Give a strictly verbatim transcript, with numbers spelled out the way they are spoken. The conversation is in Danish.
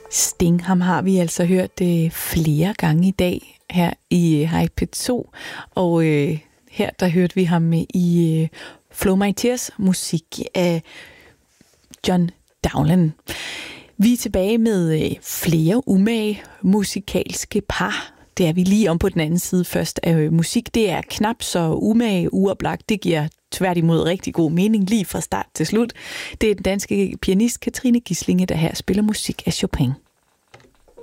Sting, ham har vi altså hørt øh, flere gange i dag her i øh, Hej P to, og øh, her der hørte vi ham øh, i øh, Flow My Tears, musik af John Dowland. Vi er tilbage med øh, flere umage musikalske par. Det er vi lige om på den anden side først af øh, musik. Det er knap så umage uoplagt. Det giver tværtimod rigtig god mening lige fra start til slut. Det er den danske pianist Katrine Gislinge, der her spiller musik af Chopin.